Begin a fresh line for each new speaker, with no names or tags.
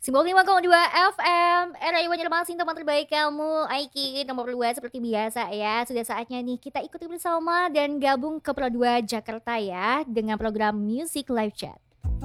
Simbol 5,2 FM, Radio Banjarmasin, teman terbaik kamu, Aiki nomor 2 seperti biasa ya. Sudah saatnya nih kita ikuti bersama dan gabung ke Pro 2 Jakarta ya dengan program Music Live Chat.